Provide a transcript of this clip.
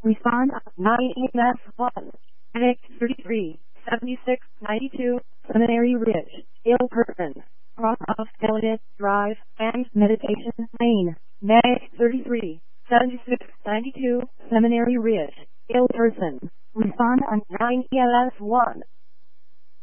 Respond 9ES1. Annex 33, 76, 92, Seminary Ridge, Ill Person. Cross-off Delegate Drive and Meditation Lane. Annex 33, 76, 92, Seminary Ridge, Ill Person. Respond on 9ES1.